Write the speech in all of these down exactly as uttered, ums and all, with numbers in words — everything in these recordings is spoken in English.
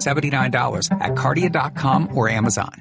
seventy-nine dollars at cardia dot com or Amazon.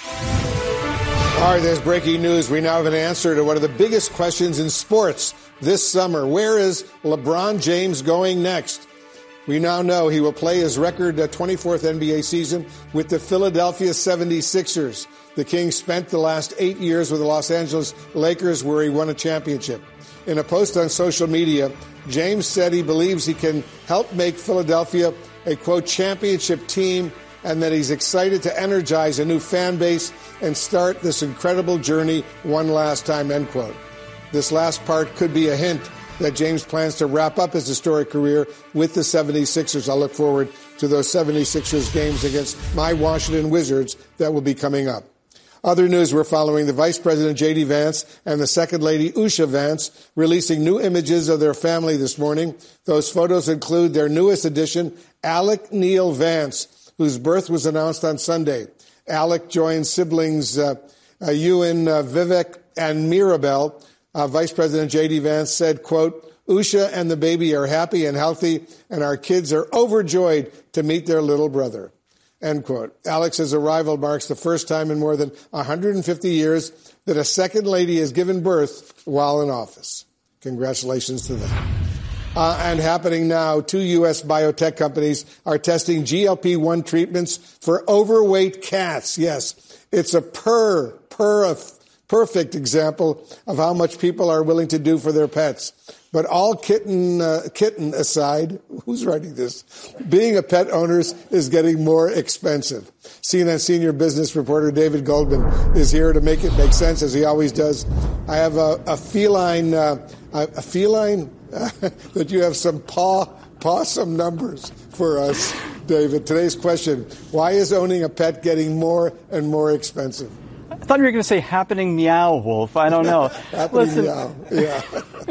All right, there's breaking news. We now have an answer to one of the biggest questions in sports this summer. Where is LeBron James going next? We now know he will play his record twenty-fourth N B A season with the Philadelphia seventy-sixers. The King spent the last eight years with the Los Angeles Lakers, where he won a championship. In a post on social media, James said he believes he can help make Philadelphia a, quote, championship team, and that he's excited to energize a new fan base and start this incredible journey one last time, end quote. This last part could be a hint that James plans to wrap up his historic career with the seventy-sixers. I look forward to those seventy-sixers games against my Washington Wizards that will be coming up. Other news we're following: the Vice President, J D. Vance, and the Second Lady, Usha Vance, releasing new images of their family this morning. Those photos include their newest addition, Alec Neil Vance, whose birth was announced on Sunday. Alec joins siblings uh, uh, Ewan, uh, Vivek, and Mirabelle. Uh, Vice President J D. Vance said, quote, Usha and the baby are happy and healthy, and our kids are overjoyed to meet their little brother, end quote. Alex's arrival marks the first time in more than one hundred fifty years that a second lady has given birth while in office. Congratulations to them. Uh, and happening now, two U S biotech companies are testing G L P one treatments for overweight cats. Yes, it's a per, per, perfect example of how much people are willing to do for their pets. But all kitten, uh, kitten aside, who's writing this? Being a pet owner is getting more expensive. C N N senior business reporter David Goldman is here to make it make sense, as he always does. I have a, a feline, uh, a, a feline that you have some paw, paw some numbers for us, David. Today's question: why is owning a pet getting more and more expensive? I thought you were going to say happening meow, Wolf. I don't know. happening Listen, meow, yeah.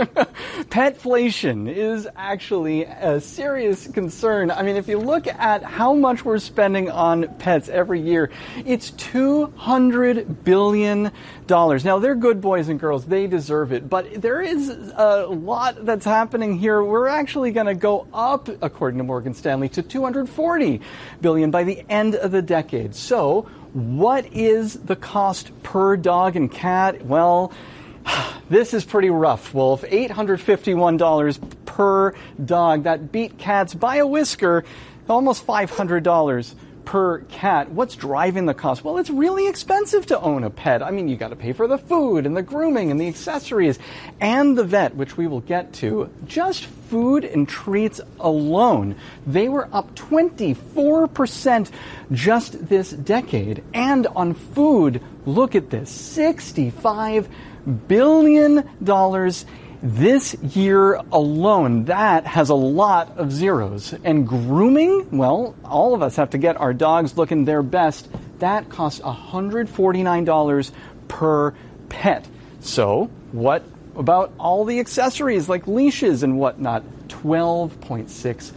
Petflation is actually a serious concern. I mean, if you look at how much we're spending on pets every year, it's two hundred billion dollars. Now, they're good boys and girls. They deserve it. But there is a lot that's happening here. We're actually going to go up, according to Morgan Stanley, to two hundred forty billion dollars by the end of the decade. So, what is the cost per dog and cat? Well, this is pretty rough, Wolf. eight hundred fifty-one dollars per dog. That beat cats by a whisker, almost five hundred dollars per cat. What's driving the cost? Well, it's really expensive to own a pet. I mean, you got to pay for the food and the grooming and the accessories and the vet, which we will get to. Just food and treats alone, they were up twenty-four percent just this decade. And on food, look at this, sixty-five billion dollars this year alone. That has a lot of zeros. And grooming, well, all of us have to get our dogs looking their best. That costs one hundred forty-nine dollars per pet. So what about all the accessories like leashes and whatnot? twelve point six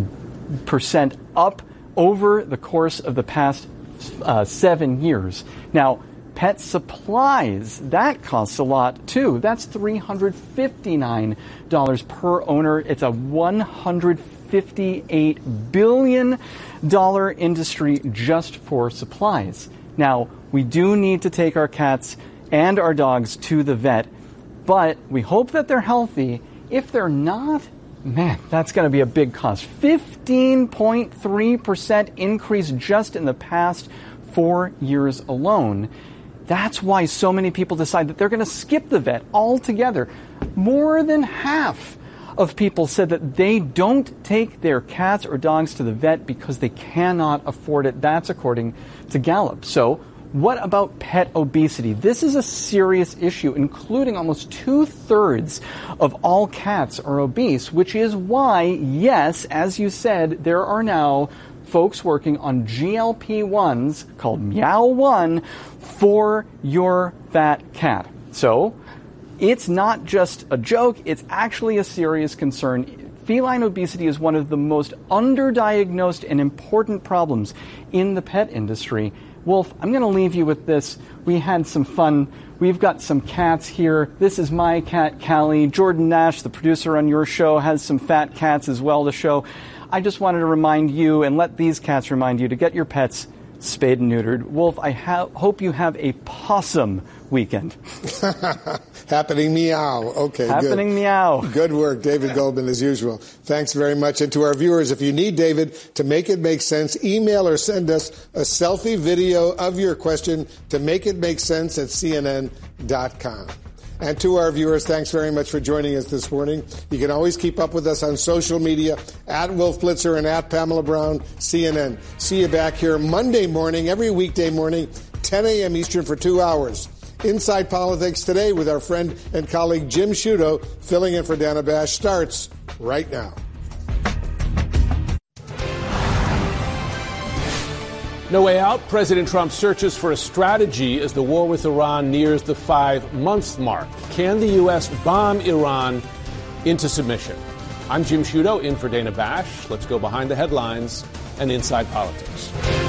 percent up over the course of the past uh, seven years. Now, pet supplies, that costs a lot too. That's three hundred fifty-nine dollars per owner. It's a one hundred fifty-eight billion dollars industry just for supplies. Now, we do need to take our cats and our dogs to the vet, but we hope that they're healthy. If they're not, man, that's going to be a big cost. fifteen point three percent increase just in the past four years alone. That's why so many people decide that they're going to skip the vet altogether. More than half of people said that they don't take their cats or dogs to the vet because they cannot afford it. That's according to Gallup. So what about pet obesity? This is a serious issue, including almost two-thirds of all cats are obese, which is why, yes, as you said, there are now folks working on G L P ones called Meow one for your fat cat. So it's not just a joke, it's actually a serious concern. Feline obesity is one of the most underdiagnosed and important problems in the pet industry. Wolf, I'm going to leave you with this. We had some fun. We've got some cats here. This is my cat, Callie. Jordan Nash, the producer on your show, has some fat cats as well to show. I just wanted to remind you and let these cats remind you to get your pets spayed and neutered. Wolf, I ha- hope you have a possum weekend. Happening meow. Okay, Happening good. meow. Good work, David Goldman, as usual. Thanks very much. And to our viewers, if you need David to make it make sense, email or send us a selfie video of your question to make it make sense at C N N dot com. And to our viewers, thanks very much for joining us this morning. You can always keep up with us on social media, at Wolf Blitzer and at Pamela Brown, C N N. See you back here Monday morning, every weekday morning, ten a.m. Eastern for two hours. Inside Politics Today with our friend and colleague Jim Sciutto, filling in for Dana Bash, starts right now. No way out. President Trump searches for a strategy as the war with Iran nears the five-month mark. Can the U S bomb Iran into submission? I'm Jim Sciutto, in for Dana Bash. Let's go behind the headlines and inside politics.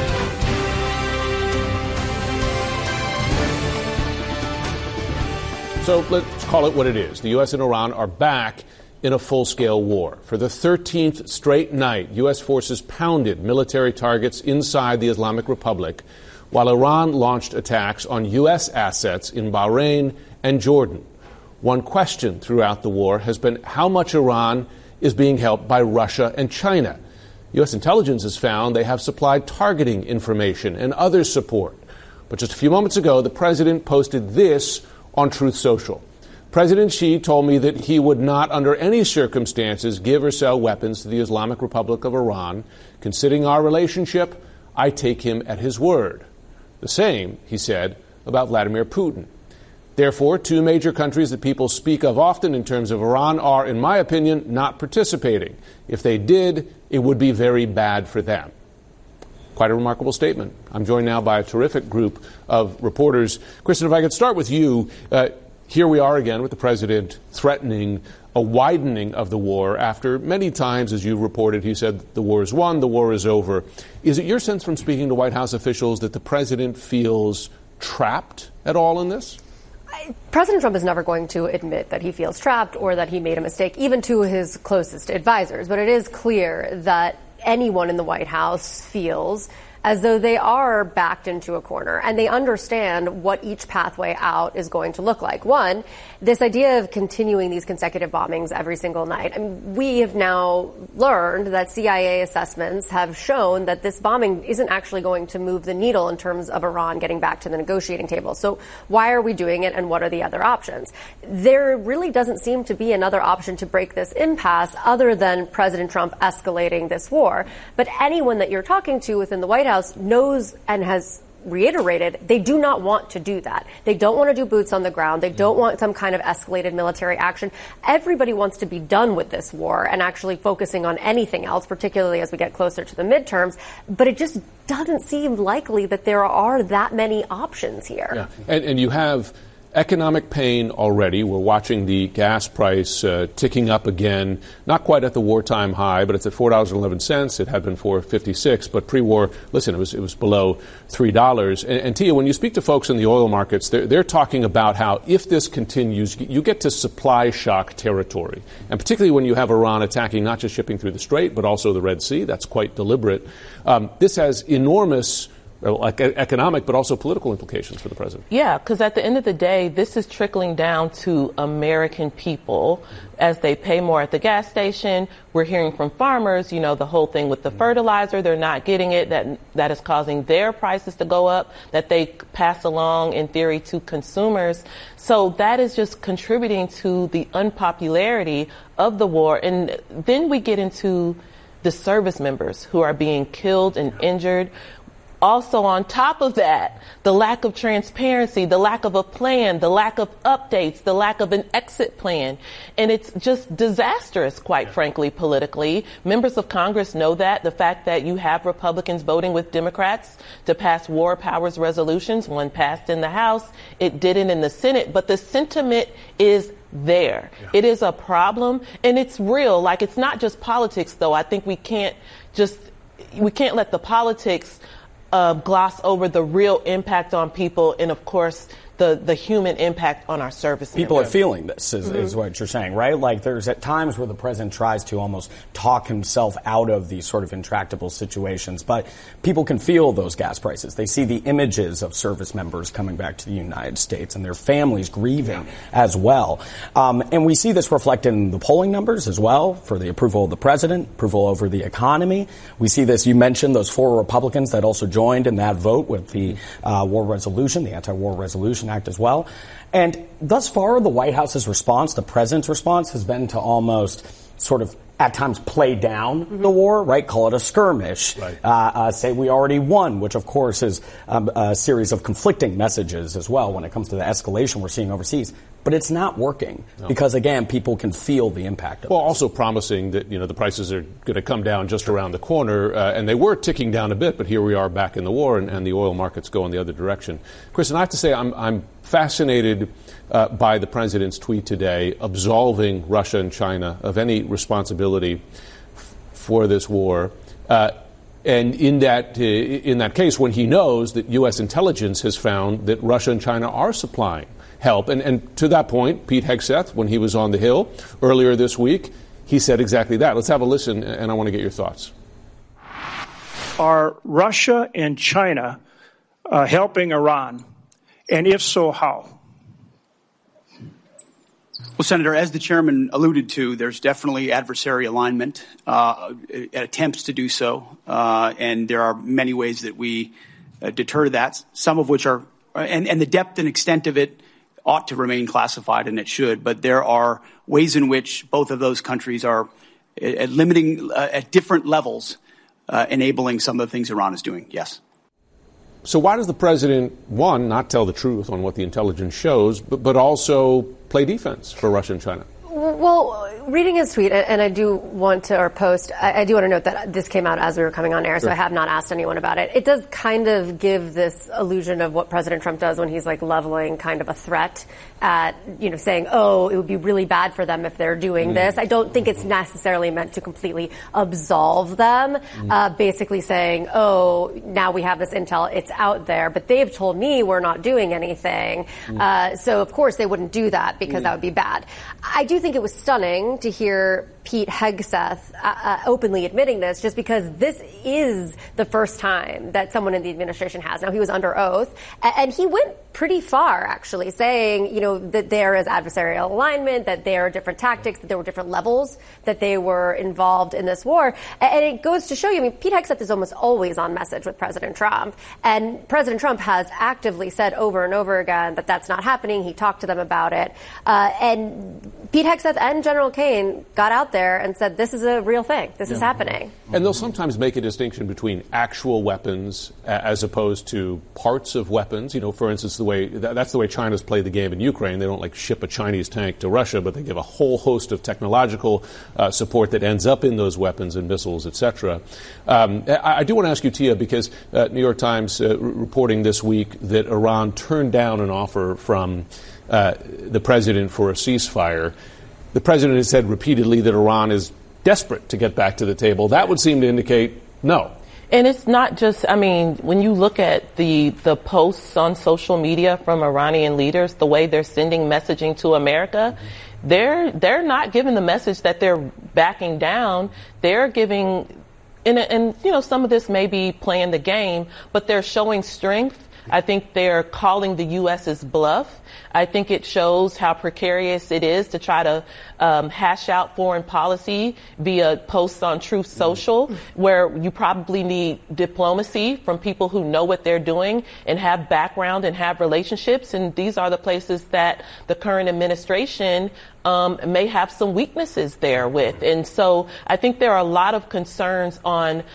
So let's call it what it is. The U S and Iran are back in a full-scale war. For the thirteenth straight night, U S forces pounded military targets inside the Islamic Republic, while Iran launched attacks on U S assets in Bahrain and Jordan. One question throughout the war has been how much Iran is being helped by Russia and China. U S intelligence has found they have supplied targeting information and other support. But just a few moments ago, the president posted this on Truth Social. President Xi told me that he would not, under any circumstances, give or sell weapons to the Islamic Republic of Iran. Considering our relationship, I take him at his word. The same, he said, about Vladimir Putin. Therefore, two major countries that people speak of often in terms of Iran are, in my opinion, not participating. If they did, it would be very bad for them. Quite a remarkable statement. I'm joined now by a terrific group of reporters. Kristen, if I could start with you. Uh, Here we are again with the president threatening a widening of the war after many times, as you reported, he said the war is won, the war is over. Is it your sense from speaking to White House officials that the president feels trapped at all in this? President Trump is never going to admit that he feels trapped or that he made a mistake, even to his closest advisors. But it is clear that anyone in the White House feels as though they are backed into a corner and they understand what each pathway out is going to look like. One, this idea of continuing these consecutive bombings every single night. I mean, we have now learned that C I A assessments have shown that this bombing isn't actually going to move the needle in terms of Iran getting back to the negotiating table. So why are we doing it and what are the other options? There really doesn't seem to be another option to break this impasse other than President Trump escalating this war. But anyone that you're talking to within the White House knows and has reiterated they do not want to do that. They don't want to do boots on the ground. They don't want some kind of escalated military action. Everybody wants to be done with this war and actually focusing on anything else, particularly as we get closer to the midterms. But it just doesn't seem likely that there are that many options here. Yeah. And, and you have economic pain already. We're watching the gas price uh, ticking up again, not quite at the wartime high, but it's at four dollars and eleven cents. It had been four dollars and fifty-six cents, but pre-war, listen, it was it was below three dollars. And, and Tia, when you speak to folks in the oil markets, they're, they're talking about how if this continues, you get to supply shock territory. And particularly when you have Iran attacking not just shipping through the Strait, but also the Red Sea. That's quite deliberate. Um, this has enormous like economic, but also political implications for the president. Yeah, because at the end of the day, this is trickling down to American people as they pay more at the gas station. We're hearing from farmers, you know, the whole thing with the fertilizer, they're not getting it, that that is causing their prices to go up, that they pass along, in theory, to consumers. So that is just contributing to the unpopularity of the war. And then we get into the service members who are being killed and injured. Also, on top of that, the lack of transparency, the lack of a plan, the lack of updates, the lack of an exit plan. And it's just disastrous, quite frankly, politically. Members of Congress know that. The fact that you have Republicans voting with Democrats to pass war powers resolutions, one passed in the House, it didn't in the Senate, but the sentiment is there. Yeah. It is a problem, and it's real. Like, it's not just politics, though. I think we can't just, we can't let the politics Uh, gloss over the real impact on people and, of course, the, the human impact on our service. People are feeling this, is, mm-hmm. is what you're saying, right? Like there's at times where the president tries to almost talk himself out of these sort of intractable situations, but people can feel those gas prices. They see the images of service members coming back to the United States and their families grieving as well. Um, and we see this reflected in the polling numbers as well for the approval of the president, approval over the economy. We see this, you mentioned those four Republicans that also joined in that vote with the uh, war resolution, the Anti-War Resolution Act as well. And thus far, the White House's response, the president's response, has been to almost sort of at times play down mm-hmm. the war, right? Call it a skirmish. Right. Uh, uh, say we already won, which of course is um, a series of conflicting messages as well when it comes to the escalation we're seeing overseas. But it's not working no. because, again, people can feel the impact of it. Well, this. Also promising that, you know, the prices are going to come down just around the corner. Uh, and they were ticking down a bit, but here we are back in the war and, and the oil markets go in the other direction. Chris, and I have to say I'm, I'm fascinated uh, by the president's tweet today absolving Russia and China of any responsibility f- for this war. Uh, And in that uh, in that case, when he knows that U S intelligence has found that Russia and China are supplying help. And, and to that point, Pete Hegseth, when he was on the Hill earlier this week, he said exactly that. Let's have a listen, and I want to get your thoughts. Are Russia and China uh, helping Iran? And if so, how? Well, Senator, as the chairman alluded to, there's definitely adversary alignment, uh, attempts to do so, uh, and there are many ways that we uh, deter that, some of which are, and, and the depth and extent of it ought to remain classified, and it should, but there are ways in which both of those countries are at limiting, uh, at different levels, uh, enabling some of the things Iran is doing, yes. So why does the president, one, not tell the truth on what the intelligence shows, but, but also play defense for Russia and China? Well, reading his tweet, and I do want to, or post, I, I do want to note that this came out as we were coming on air, so sure. I have not asked anyone about it. It does kind of give this illusion of what President Trump does when he's like leveling kind of a threat at, you know, saying, oh, it would be really bad for them if they're doing mm. this. I don't think it's necessarily meant to completely absolve them, mm. uh, basically saying, oh, now we have this intel, it's out there, but they've told me we're not doing anything. Mm. Uh, so, of course, they wouldn't do that because mm. that would be bad. I do think it was stunning to hear Pete Hegseth uh, uh, openly admitting this, just because this is the first time that someone in the administration has. Now, he was under oath, and, and he went pretty far, actually, saying, you know, that there is adversarial alignment, that there are different tactics, that there were different levels that they were involved in this war. And, and it goes to show you, I mean, Pete Hegseth is almost always on message with President Trump, and President Trump has actively said over and over again that that's not happening. He talked to them about it. Uh, and Pete Hegseth and General Kane got out there and said, this is a real thing. This yeah. is happening. And they'll sometimes make a distinction between actual weapons as opposed to parts of weapons. You know, for instance, the way that's the way China's played the game in Ukraine. They don't like ship a Chinese tank to Russia, but they give a whole host of technological uh, support that ends up in those weapons and missiles, et cetera. Um, I, I do want to ask you, Tia, because uh, New York Times uh, r- reporting this week that Iran turned down an offer from uh, the president for a ceasefire. The president has said repeatedly that Iran is desperate to get back to the table. That would seem to indicate no. And it's not just, I mean, when you look at the the posts on social media from Iranian leaders, the way they're sending messaging to America, mm-hmm. they're they're not giving the message that they're backing down. They're giving, and, and you know, some of this may be playing the game, but they're showing strength. I think they're calling the U S's bluff. I think it shows how precarious it is to try to um, hash out foreign policy via posts on Truth Social, where you probably need diplomacy from people who know what they're doing and have background and have relationships. And these are the places that the current administration um, may have some weaknesses there with. And so I think there are a lot of concerns on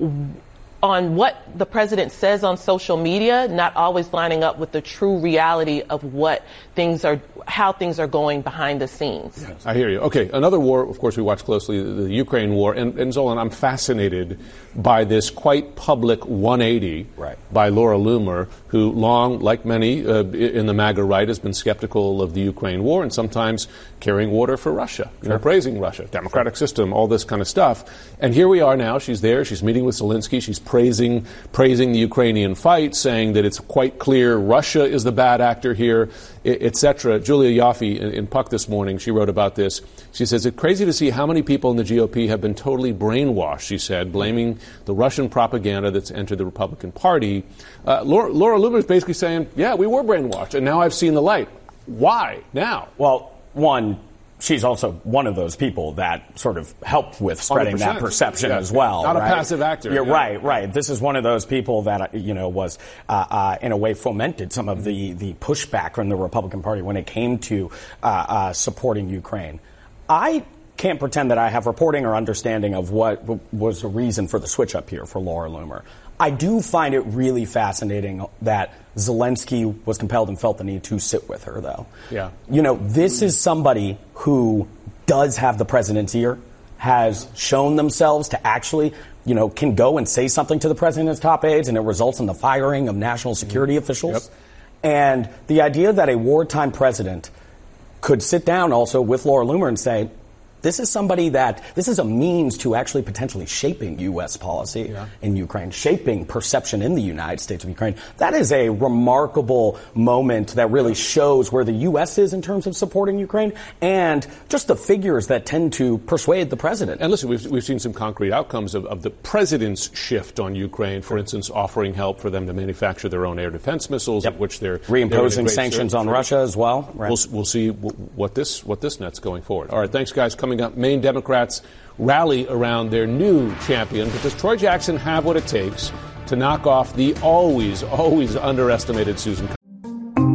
on what the president says on social media, not always lining up with the true reality of what things are, how things are going behind the scenes. Yes, I hear you. Okay, another war, of course, we watch closely, the, the Ukraine war. And, and Zolan, I'm fascinated by this quite public one eighty right. by Laura Loomer, who long, like many uh, in the MAGA right, has been skeptical of the Ukraine war and sometimes carrying water for Russia, you sure. know, praising Russia, democratic sure. system, all this kind of stuff. And here we are now. She's there. She's meeting with Zelensky. She's praising praising the Ukrainian fight, saying that it's quite clear Russia is the bad actor here, et cetera. Julia Yaffe in, in Puck this morning, she wrote about this. She says, it's crazy to see how many people in the G O P have been totally brainwashed, she said, blaming the Russian propaganda that's entered the Republican Party. Uh, Laura, Laura Loomer is basically saying, yeah, we were brainwashed, and now I've seen the light. Why now? Well, one, she's also one of those people that sort of helped with spreading that perception yeah. as well. Not right? a passive actor. You're yeah. right, right. This is one of those people that, you know, was, uh, uh, in a way, fomented some of the, the pushback from the Republican Party when it came to uh, uh, supporting Ukraine. I can't pretend that I have reporting or understanding of what w- was the reason for the switch up here for Laura Loomer. I do find it really fascinating that Zelensky was compelled and felt the need to sit with her, though. Yeah. You know, this is somebody who does have the president's ear, has shown themselves to actually, you know, can go and say something to the president's top aides, and it results in the firing of national security mm-hmm. officials. Yep. And the idea that a wartime president could sit down also with Laura Loomer and say, this is somebody that, this is a means to actually potentially shaping U S policy yeah. in Ukraine, shaping perception in the United States of Ukraine. That is a remarkable moment that really shows where the U S is in terms of supporting Ukraine and just the figures that tend to persuade the president. And listen, we've, we've seen some concrete outcomes of, of the president's shift on Ukraine, for instance, offering help for them to manufacture their own air defense missiles, yep. of which they're reimposing they're sanctions on Russia as well. Right. We'll, we'll see w- what this what this net's going forward. All right, thanks, guys. Coming up, Maine Democrats rally around their new champion, but does Troy Jackson have what it takes to knock off the always, always underestimated Susan